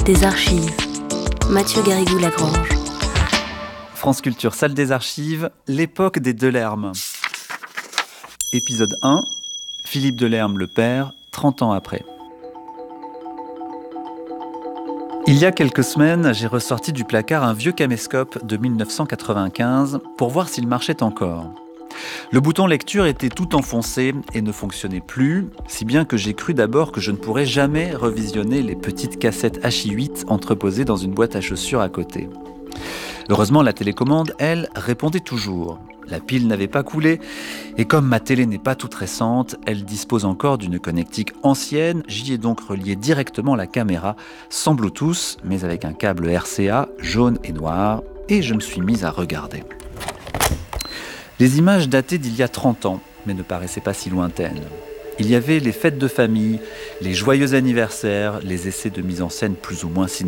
des archives. Mathieu Garrigou-Lagrange. France Culture, salle des archives, l'époque des Delerme. Épisode 1, Philippe Delerme le père, 30 ans après. Il y a quelques semaines, j'ai ressorti du placard un vieux caméscope de 1995 pour voir s'il marchait encore. Le bouton lecture était tout enfoncé et ne fonctionnait plus, si bien que j'ai cru d'abord que je ne pourrais jamais revisionner les petites cassettes HI8 entreposées dans une boîte à chaussures à côté. Heureusement, la télécommande, elle, répondait toujours. La pile n'avait pas coulé, et comme ma télé n'est pas toute récente, elle dispose encore d'une connectique ancienne. J'y ai donc relié directement la caméra, sans Bluetooth, mais avec un câble RCA, jaune et noir, et je me suis mis à regarder. Les images dataient d'il y a 30 ans, mais ne paraissaient pas si lointaines. Il y avait les fêtes de famille, les joyeux anniversaires, les essais de mise en scène plus ou moins